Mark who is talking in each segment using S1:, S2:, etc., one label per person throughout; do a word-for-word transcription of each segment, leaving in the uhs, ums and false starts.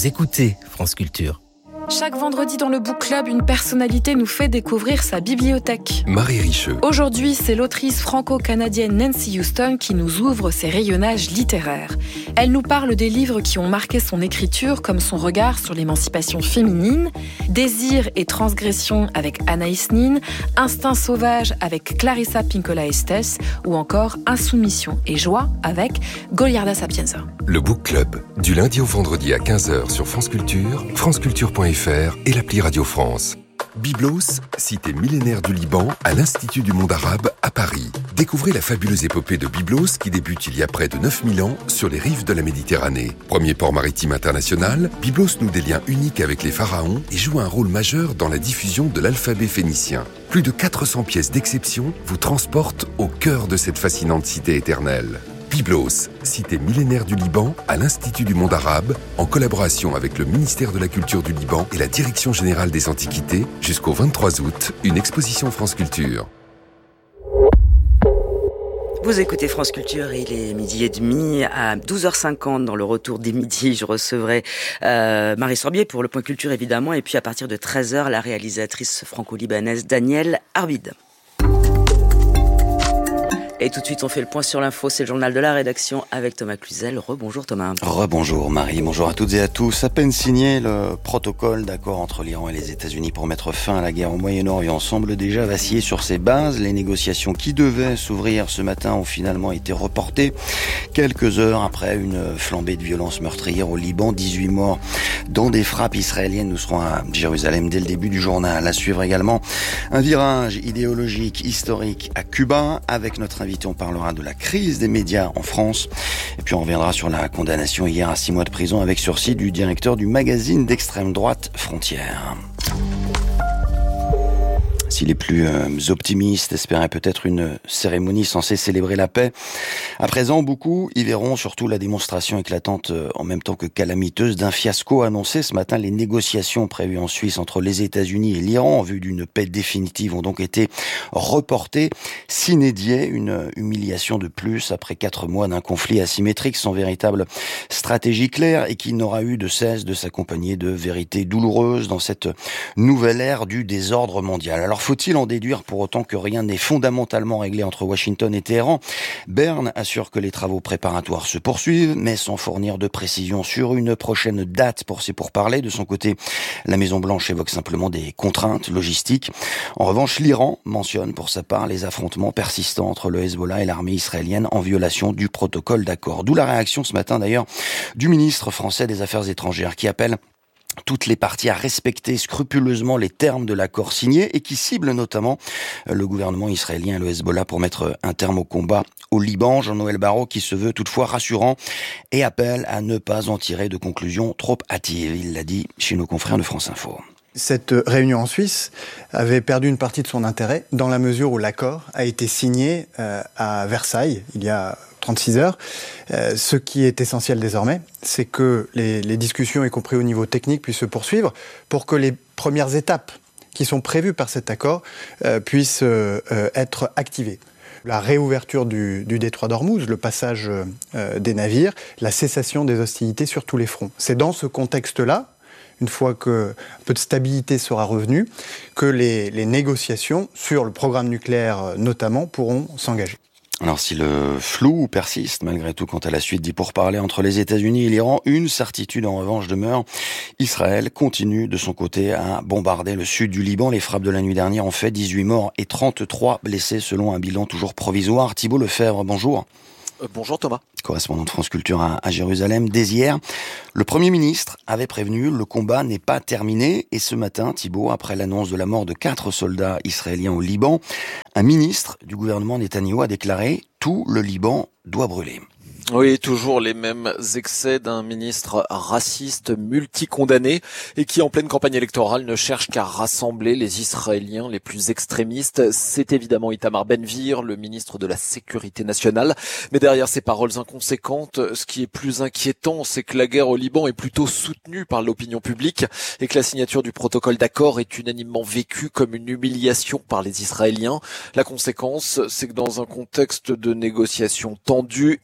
S1: Vous écoutez France Culture.
S2: Chaque vendredi dans le Book Club, une personnalité nous fait découvrir sa bibliothèque.
S3: Marie Richeux.
S2: Aujourd'hui, c'est l'autrice franco-canadienne Nancy Houston qui nous ouvre ses rayonnages littéraires. Elle nous parle des livres qui ont marqué son écriture, comme son regard sur l'émancipation féminine, Désir et transgression avec Anaïs Nin, Instinct sauvage avec Clarissa Pinkola Estes, ou encore Insoumission et joie avec Goliarda Sapienza.
S3: Le Book Club, du lundi au vendredi à quinze heures sur France Culture, franceculture point f r et l'appli Radio France. Byblos, cité millénaire du Liban, à l'Institut du monde arabe à Paris. Découvrez la fabuleuse épopée de Byblos qui débute il y a près de neuf mille ans sur les rives de la Méditerranée. Premier port maritime international, Byblos noue des liens uniques avec les pharaons et joue un rôle majeur dans la diffusion de l'alphabet phénicien. Plus de quatre cents pièces d'exception vous transportent au cœur de cette fascinante cité éternelle. Byblos, cité millénaire du Liban, à l'Institut du monde arabe, en collaboration avec le ministère de la Culture du Liban et la Direction générale des Antiquités, jusqu'au vingt-trois août, une exposition France Culture.
S4: Vous écoutez France Culture, il est midi et demi. À douze heures cinquante, dans le retour des midis, je recevrai euh, Marie Sorbier pour le Point Culture, évidemment. Et puis à partir de treize heures, la réalisatrice franco-libanaise Danielle Arvid. Et tout de suite, on fait le point sur l'info. C'est le journal de la rédaction avec Thomas Cluzel. Rebonjour Thomas.
S5: Rebonjour Marie, bonjour à toutes et à tous. À peine signé, le protocole d'accord entre l'Iran et les États-Unis pour mettre fin à la guerre au Moyen-Orient semble déjà vaciller sur ses bases. Les négociations qui devaient s'ouvrir ce matin ont finalement été reportées. Quelques heures après une flambée de violence meurtrière au Liban, dix-huit morts dans des frappes israéliennes. Nous serons à Jérusalem dès le début du journal. À suivre également un virage idéologique, historique à Cuba avec notre invité. On parlera de la crise des médias en France. Et puis on reviendra sur la condamnation hier à six mois de prison avec sursis du directeur du magazine d'extrême droite Frontières. Si les plus euh, optimistes espéraient peut-être une cérémonie censée célébrer la paix, à présent, beaucoup y verront surtout la démonstration éclatante, euh, en même temps que calamiteuse, d'un fiasco annoncé ce matin. Les négociations prévues en Suisse entre les États-Unis et l'Iran en vue d'une paix définitive ont donc été reportées. Sine die, une humiliation de plus après quatre mois d'un conflit asymétrique sans véritable stratégie claire et qui n'aura eu de cesse de s'accompagner de vérités douloureuses dans cette nouvelle ère du désordre mondial. Alors, faut-il en déduire pour autant que rien n'est fondamentalement réglé entre Washington et Téhéran ? Berne assure que les travaux préparatoires se poursuivent, mais sans fournir de précision sur une prochaine date pour ces pourparlers. De son côté, la Maison-Blanche évoque simplement des contraintes logistiques. En revanche, l'Iran mentionne pour sa part les affrontements persistants entre le Hezbollah et l'armée israélienne en violation du protocole d'accord. D'où la réaction ce matin d'ailleurs du ministre français des Affaires étrangères qui appelle toutes les parties à respecter scrupuleusement les termes de l'accord signé et qui cible notamment le gouvernement israélien et le Hezbollah pour mettre un terme au combat au Liban. Jean-Noël Barrot qui se veut toutefois rassurant et appelle à ne pas en tirer de conclusions trop hâtives. Il l'a dit chez nos confrères de France Info.
S6: Cette réunion en Suisse avait perdu une partie de son intérêt dans la mesure où l'accord a été signé euh, à Versailles il y a trente-six heures. Euh, ce qui est essentiel désormais, c'est que les, les discussions, y compris au niveau technique, puissent se poursuivre pour que les premières étapes qui sont prévues par cet accord euh, puissent euh, être activées. La réouverture du, du détroit d'Ormuz, le passage euh, des navires, la cessation des hostilités sur tous les fronts. C'est dans ce contexte-là, une fois qu'un peu de stabilité sera revenue, que les, les négociations sur le programme nucléaire notamment pourront s'engager.
S5: Alors si le flou persiste malgré tout quant à la suite des pourparlers entre les États-Unis et l'Iran, une certitude en revanche demeure. Israël continue de son côté à bombarder le sud du Liban. Les frappes de la nuit dernière ont fait dix-huit morts et trente-trois blessés selon un bilan toujours provisoire. Thibault Lefebvre, bonjour.
S7: Euh, bonjour Thomas.
S5: Correspondant de France Culture à, à Jérusalem. Dès hier, le Premier ministre avait prévenu le combat n'est pas terminé. Et ce matin, Thibault, après l'annonce de la mort de quatre soldats israéliens au Liban, un ministre du gouvernement Netanyahou a déclaré « Tout le Liban doit brûler ».
S7: Oui, toujours les mêmes excès d'un ministre raciste multicondamné et qui, en pleine campagne électorale, ne cherche qu'à rassembler les Israéliens les plus extrémistes. C'est évidemment Itamar Ben-Gvir, le ministre de la Sécurité nationale. Mais derrière ces paroles inconséquentes, ce qui est plus inquiétant, c'est que la guerre au Liban est plutôt soutenue par l'opinion publique et que la signature du protocole d'accord est unanimement vécue comme une humiliation par les Israéliens. La conséquence, c'est que dans un contexte de négociations tendues, Israël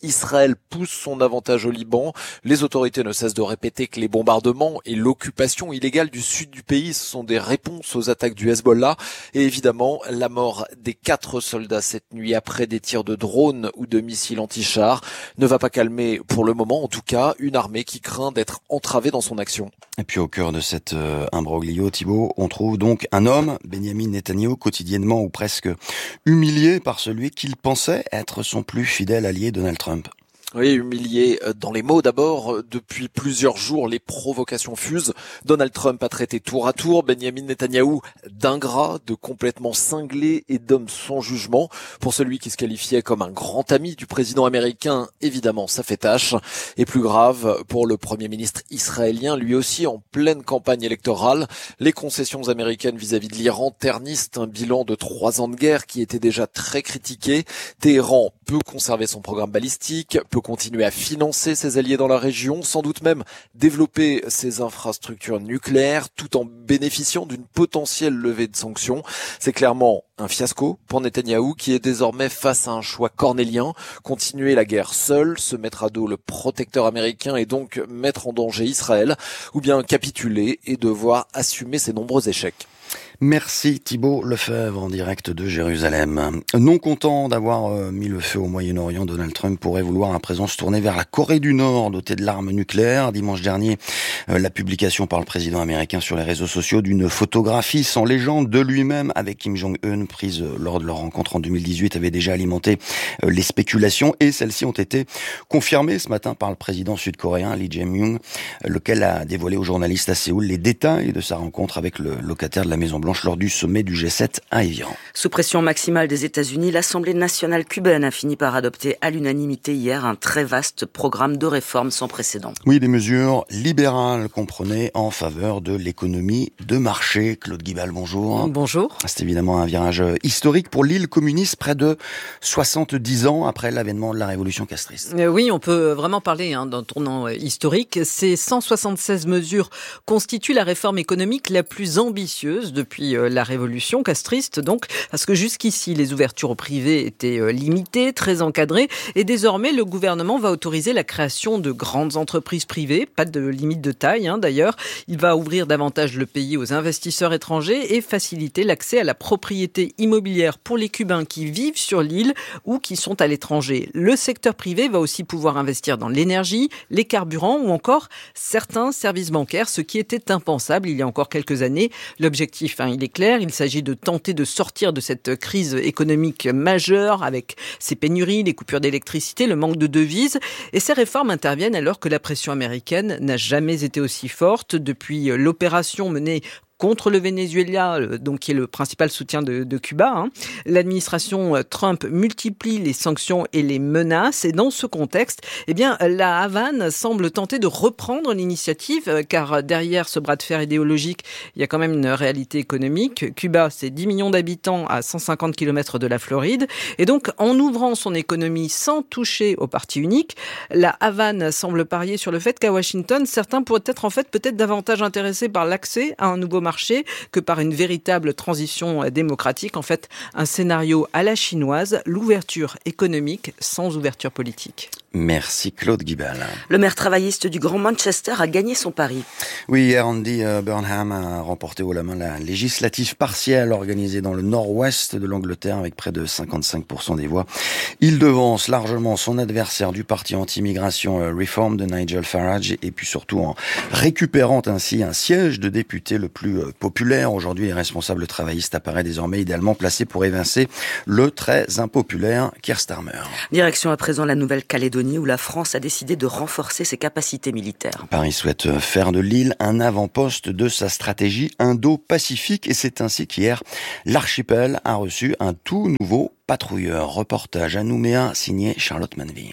S7: Israël pousse son avantage au Liban. Les autorités ne cessent de répéter que les bombardements et l'occupation illégale du sud du pays sont des réponses aux attaques du Hezbollah. Et évidemment, la mort des quatre soldats cette nuit après des tirs de drones ou de missiles anti-chars ne va pas calmer, pour le moment en tout cas, une armée qui craint d'être entravée dans son action.
S5: Et puis au cœur de cet euh, imbroglio, Thibaut, on trouve donc un homme, Benyamin Netanyahou, quotidiennement ou presque humilié par celui qu'il pensait être son plus fidèle allié, Donald Trump.
S7: Oui, humilié dans les mots d'abord. Depuis plusieurs jours, les provocations fusent. Donald Trump a traité tour à tour Benyamin Netanyahou d'ingrat, de complètement cinglé et d'homme sans jugement. Pour celui qui se qualifiait comme un grand ami du président américain, évidemment, ça fait tâche. Et plus grave, pour le premier ministre israélien, lui aussi en pleine campagne électorale, les concessions américaines vis-à-vis de l'Iran ternissent un bilan de trois ans de guerre qui était déjà très critiqué. Téhéran peut conserver son programme balistique, peut continuer à financer ses alliés dans la région, sans doute même développer ses infrastructures nucléaires tout en bénéficiant d'une potentielle levée de sanctions. C'est clairement un fiasco pour Netanyahou qui est désormais face à un choix cornélien, continuer la guerre seul, se mettre à dos le protecteur américain et donc mettre en danger Israël, ou bien capituler et devoir assumer ses nombreux échecs.
S5: Merci Thibaut Lefebvre en direct de Jérusalem. Non content d'avoir euh, mis le feu au Moyen-Orient, Donald Trump pourrait vouloir à présent se tourner vers la Corée du Nord, dotée de l'arme nucléaire. Dimanche dernier, euh, la publication par le président américain sur les réseaux sociaux d'une photographie sans légende de lui-même avec Kim Jong-un, prise euh, lors de leur rencontre en deux mille dix-huit, avait déjà alimenté euh, les spéculations et celles-ci ont été confirmées ce matin par le président sud-coréen Lee Jae-myung, euh, lequel a dévoilé aux journalistes à Séoul les détails de sa rencontre avec le locataire de la Maison-Blanche lors du sommet du G sept à Évian.
S4: Sous pression maximale des États-Unis, l'Assemblée nationale cubaine a fini par adopter à l'unanimité hier un très vaste programme de réformes sans précédent.
S5: Oui, des mesures libérales comprenaient en faveur de l'économie de marché. Claude Guibal, bonjour.
S2: Bonjour.
S5: C'est évidemment un virage historique pour l'île communiste près de soixante-dix ans après l'avènement de la révolution castriste.
S2: Oui, on peut vraiment parler hein, d'un tournant historique. Ces cent soixante-seize mesures constituent la réforme économique la plus ambitieuse depuis la révolution castriste, donc, parce que jusqu'ici, les ouvertures au privé étaient limitées, très encadrées, et désormais, le gouvernement va autoriser la création de grandes entreprises privées, pas de limite de taille, hein, d'ailleurs. Il va ouvrir davantage le pays aux investisseurs étrangers et faciliter l'accès à la propriété immobilière pour les Cubains qui vivent sur l'île ou qui sont à l'étranger. Le secteur privé va aussi pouvoir investir dans l'énergie, les carburants ou encore certains services bancaires, ce qui était impensable il y a encore quelques années. L'objectif, hein, il est clair, il s'agit de tenter de sortir de cette crise économique majeure avec ces pénuries, les coupures d'électricité, le manque de devises. Et ces réformes interviennent alors que la pression américaine n'a jamais été aussi forte depuis l'opération menée contre le Venezuela, donc qui est le principal soutien de, de Cuba. Hein. L'administration Trump multiplie les sanctions et les menaces. Et dans ce contexte, eh bien, la Havane semble tenter de reprendre l'initiative, car derrière ce bras de fer idéologique, il y a quand même une réalité économique. Cuba, c'est dix millions d'habitants à cent cinquante kilomètres de la Floride. Et donc, en ouvrant son économie sans toucher au parti unique, la Havane semble parier sur le fait qu'à Washington, certains pourraient être en fait peut-être davantage intéressés par l'accès à un nouveau marché marché que par une véritable transition démocratique. En fait, un scénario à la chinoise, l'ouverture économique sans ouverture politique.
S5: Merci Claude Guibal.
S4: Le maire travailliste du Grand Manchester a gagné son pari.
S5: Oui, hier Andy Burnham a remporté haut la main la législative partielle organisée dans le nord-ouest de l'Angleterre avec près de cinquante-cinq pour cent des voix. Il devance largement son adversaire du parti anti-immigration Reform de Nigel Farage et puis surtout en récupérant ainsi un siège de député le plus populaire. Aujourd'hui, les responsables travaillistes apparaît désormais idéalement placé pour évincer le très impopulaire Keir Starmer.
S4: Direction à présent la Nouvelle-Calédonie où la France a décidé de renforcer ses capacités militaires.
S5: Paris souhaite faire de l'île un avant-poste de sa stratégie indo-pacifique et c'est ainsi qu'hier, l'archipel a reçu un tout nouveau patrouilleur. Reportage à Nouméa signé Charlotte Manville.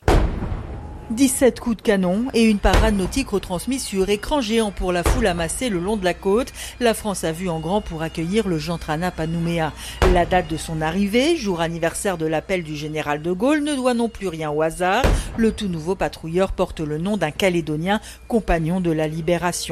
S1: dix-sept coups de canon et une parade nautique retransmise sur écran géant pour la foule amassée le long de la côte. La France a vu en grand pour accueillir le Jean Tranap à Nouméa. La date de son arrivée, jour anniversaire de l'appel du général de Gaulle, ne doit non plus rien au hasard. Le tout nouveau patrouilleur porte le nom d'un Calédonien, compagnon de la Libération.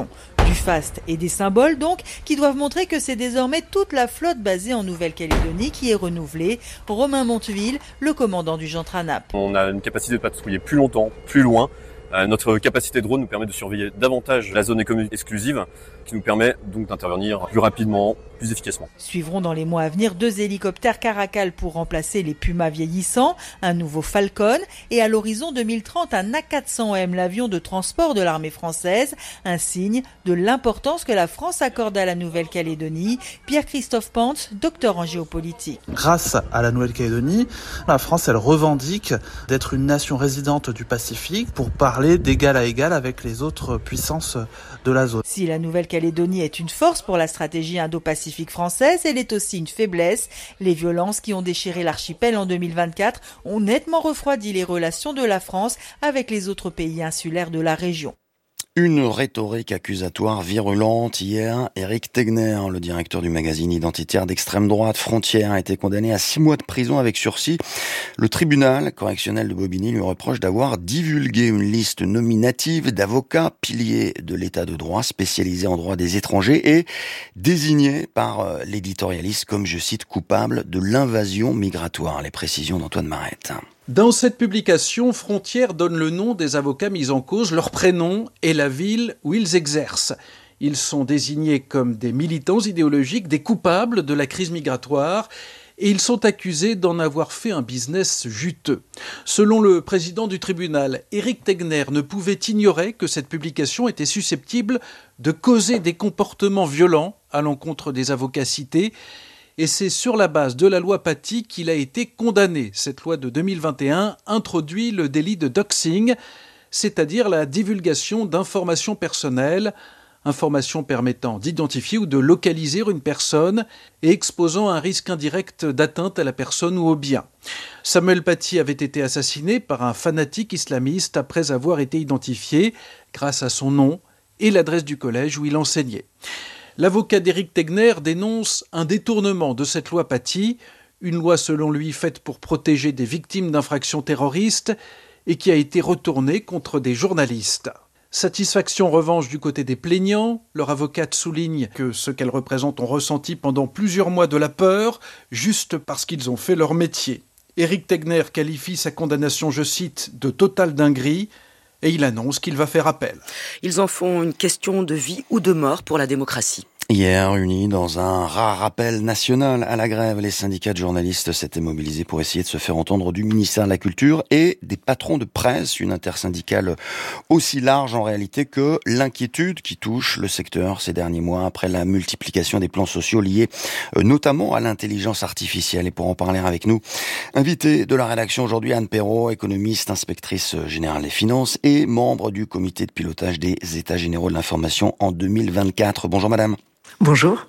S1: Du faste et des symboles donc, qui doivent montrer que c'est désormais toute la flotte basée en Nouvelle-Calédonie qui est renouvelée. Romain Monteville, le commandant du Jean Tranap.
S8: On a une capacité de patrouiller plus longtemps, plus loin. Euh, notre capacité de drone nous permet de surveiller davantage la zone économique exclusive, qui nous permet donc d'intervenir plus rapidement, plus efficacement.
S1: Suivront dans les mois à venir deux hélicoptères Caracal pour remplacer les Pumas vieillissants, un nouveau Falcon et à l'horizon deux mille trente un A quatre cents M, l'avion de transport de l'armée française, un signe de l'importance que la France accorde à la Nouvelle-Calédonie. Pierre-Christophe Pantz, docteur en géopolitique.
S9: Grâce à la Nouvelle-Calédonie, la France, elle revendique d'être une nation résidente du Pacifique pour parler d'égal à égal avec les autres puissances de la zone.
S1: Si la Nouvelle-Calédonie est une force pour la stratégie indo-pacifique française, elle est aussi une faiblesse. Les violences qui ont déchiré l'archipel en deux mille vingt-quatre ont nettement refroidi les relations de la France avec les autres pays insulaires de la région.
S5: Une rhétorique accusatoire virulente. Hier, Éric Tegner, le directeur du magazine identitaire d'extrême droite Frontières, a été condamné à six mois de prison avec sursis. Le tribunal correctionnel de Bobigny lui reproche d'avoir divulgué une liste nominative d'avocats piliers de l'état de droit spécialisés en droit des étrangers et désignés par l'éditorialiste comme, je cite, coupable de l'invasion migratoire. Les précisions d'Antoine Marette.
S10: Dans cette publication, Frontières donne le nom des avocats mis en cause, leur prénom et la ville où ils exercent. Ils sont désignés comme des militants idéologiques, des coupables de la crise migratoire, et ils sont accusés d'en avoir fait un business juteux. Selon le président du tribunal, Éric Tegner ne pouvait ignorer que cette publication était susceptible de causer des comportements violents à l'encontre des avocats cités, et c'est sur la base de la loi Paty qu'il a été condamné. Cette loi de deux mille vingt et un introduit le délit de doxing, c'est-à-dire la divulgation d'informations personnelles, informations permettant d'identifier ou de localiser une personne et exposant un risque indirect d'atteinte à la personne ou au bien. Samuel Paty avait été assassiné par un fanatique islamiste après avoir été identifié grâce à son nom et l'adresse du collège où il enseignait. L'avocat d'Éric Tegner dénonce un détournement de cette loi Paty, une loi selon lui faite pour protéger des victimes d'infractions terroristes et qui a été retournée contre des journalistes. Satisfaction revanche du côté des plaignants, leur avocate souligne que ceux qu'elle représente ont ressenti pendant plusieurs mois de la peur, juste parce qu'ils ont fait leur métier. Éric Tegner qualifie sa condamnation, je cite, de totale dinguerie, et il annonce qu'il va faire appel.
S4: Ils en font une question de vie ou de mort pour la démocratie.
S5: Hier, unis dans un rare appel national à la grève, les syndicats de journalistes s'étaient mobilisés pour essayer de se faire entendre du ministère de la Culture et des patrons de presse, une intersyndicale aussi large en réalité que l'inquiétude qui touche le secteur ces derniers mois après la multiplication des plans sociaux liés notamment à l'intelligence artificielle. Et pour en parler avec nous, invité de la rédaction aujourd'hui, Anne Perrault, économiste, inspectrice générale des finances et membre du comité de pilotage des États généraux de l'information en deux mille vingt-quatre. Bonjour madame.
S11: Bonjour.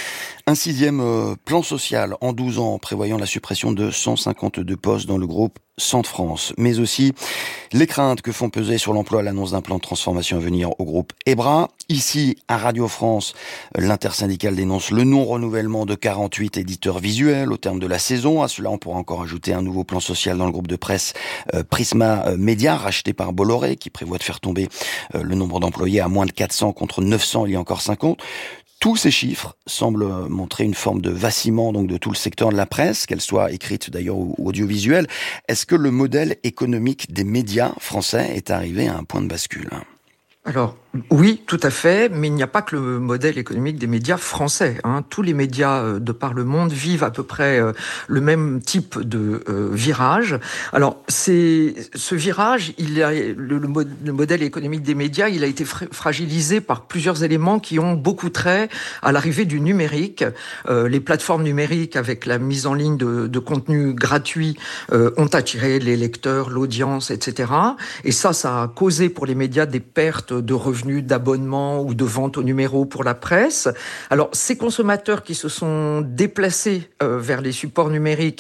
S5: Un sixième euh, plan social en douze ans, prévoyant la suppression de cent cinquante-deux postes dans le groupe Centre-France, mais aussi les craintes que font peser sur l'emploi l'annonce d'un plan de transformation à venir au groupe EBRA. Ici, à Radio France, l'intersyndicale dénonce le non-renouvellement de quarante-huit éditeurs visuels au terme de la saison. À cela, on pourra encore ajouter un nouveau plan social dans le groupe de presse euh, Prisma euh, Média, racheté par Bolloré, qui prévoit de faire tomber euh, le nombre d'employés à moins de quatre cents contre neuf cents il y a encore cinq ans. Tous ces chiffres semblent montrer une forme de vacillement donc de tout le secteur de la presse, qu'elle soit écrite d'ailleurs ou audiovisuelle. Est-ce que le modèle économique des médias français est arrivé à un point de bascule ?
S11: Alors, oui, tout à fait, mais il n'y a pas que le modèle économique des médias français. Hein. Tous les médias de par le monde vivent à peu près euh, le même type de euh, virage. Alors, c'est ce virage, il a, le, le, le modèle économique des médias, il a été fra- fragilisé par plusieurs éléments qui ont beaucoup trait à l'arrivée du numérique. Euh, les plateformes numériques, avec la mise en ligne de, de contenus gratuits, euh, ont attiré les lecteurs, l'audience, et cetera. Et ça, ça a causé pour les médias des pertes de revenus d'abonnement ou de vente au numéro pour la presse. Alors, ces consommateurs qui se sont déplacés euh, vers les supports numériques